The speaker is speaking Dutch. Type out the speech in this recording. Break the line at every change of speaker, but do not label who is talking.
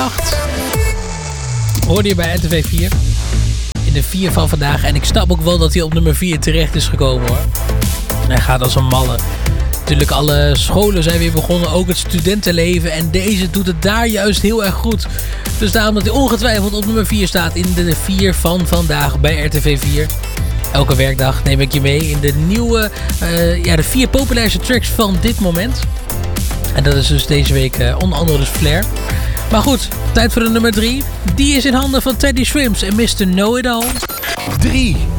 8 hoorde je bij RTV 4. In de 4 van vandaag. En ik snap ook wel dat hij op nummer 4 terecht is gekomen hoor. Hij gaat als een malle. Natuurlijk alle scholen zijn weer begonnen. Ook het studentenleven. En deze doet het daar juist heel erg goed. Dus daarom dat hij ongetwijfeld op nummer 4 staat. In de 4 van vandaag bij RTV 4. Elke werkdag neem ik je mee in de nieuwe, de 4 populairste tracks van dit moment. En dat is dus deze week onder andere dus Flair. Maar goed, tijd voor de nummer 3. Die is in handen van Teddy Swims en Mr. Know It All.
3.